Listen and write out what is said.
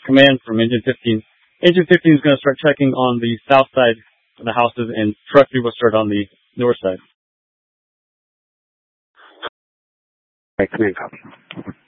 command from Engine 15. Engine 15 is going to start checking on the south side of the houses, and Truckee will start on the north side. Right, command copy.